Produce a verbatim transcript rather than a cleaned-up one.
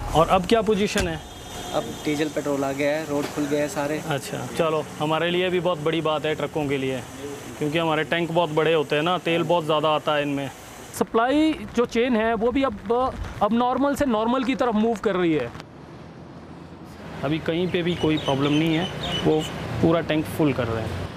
और अब क्या पोजीशन है? अब डीजल पेट्रोल आ गया है, रोड खुल गया है सारे। अच्छा, चलो हमारे लिए भी बहुत बड़ी बात है ट्रकों के लिए, क्योंकि हमारे टैंक बहुत बड़े होते हैं ना, तेल बहुत ज़्यादा आता है इनमें। सप्लाई जो चेन है वो भी अब अब नॉर्मल से नॉर्मल की तरफ मूव कर रही है। अभी कहीं पे भी कोई प्रॉब्लम नहीं है, वो पूरा टैंक फुल कर रहे हैं।